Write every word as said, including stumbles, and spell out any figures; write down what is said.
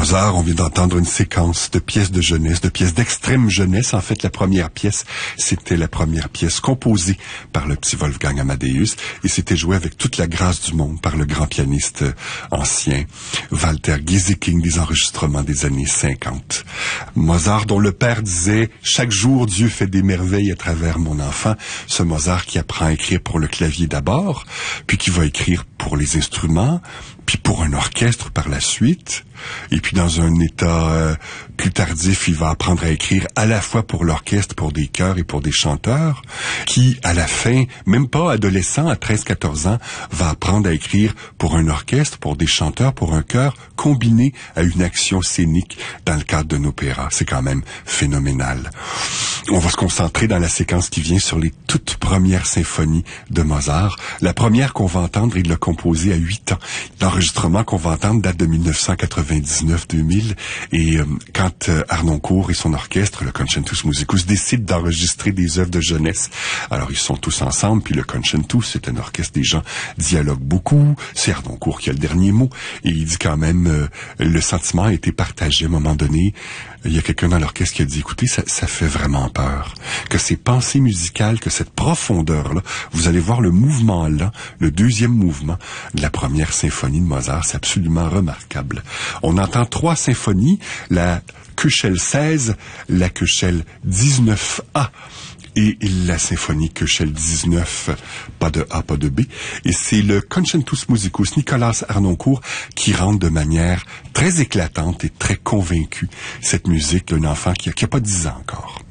Mozart, on vient d'entendre une séquence de pièces de jeunesse, de pièces d'extrême jeunesse. En fait, la première pièce, c'était la première pièce composée par le petit Wolfgang Amadeus et c'était joué avec toute la grâce du monde par le grand pianiste ancien Walter Gieseking, des enregistrements des années cinquante. Mozart, dont le père disait « Chaque jour, Dieu fait des merveilles à travers mon enfant ». Ce Mozart qui apprend à écrire pour le clavier d'abord, puis qui va écrire pour les instruments, puis pour un orchestre par la suite, et puis dans un état euh, plus tardif, il va apprendre à écrire à la fois pour l'orchestre, pour des chœurs et pour des chanteurs, qui, à la fin, même pas adolescent, à treize quatorze ans, va apprendre à écrire pour un orchestre, pour des chanteurs, pour un chœur, combiné à une action scénique dans le cadre d'un opéra. C'est quand même phénoménal. On va se concentrer dans la séquence qui vient sur les toutes premières symphonies de Mozart. La première qu'on va entendre, il l'a composée à huit ans. L'enregistrement qu'on va entendre date de mille neuf cent quatre-vingt-dix-neuf deux mille et euh, quand euh, Harnoncourt et son orchestre, le Concertus Musicus, décident d'enregistrer des œuvres de jeunesse, alors ils sont tous ensemble, puis le Concertus, c'est un orchestre, des gens dialoguent beaucoup, c'est Harnoncourt qui a le dernier mot, et il dit quand même, euh, le sentiment a été partagé à un moment donné. Il y a quelqu'un dans l'orchestre qui a dit, écoutez, ça, ça fait vraiment peur. Que ces pensées musicales, que cette profondeur-là, vous allez voir le mouvement là, le deuxième mouvement de la première symphonie de Mozart, c'est absolument remarquable. On entend trois symphonies, la Köchel seize, la Köchel dix-neuf A, et la symphonie Köchel dix-neuf, pas de A, pas de B. Et c'est le Concertus Musicus Nicolas Harnoncourt qui rend de manière très éclatante et très convaincue cette musique d'un enfant qui a, qui a pas dix ans encore.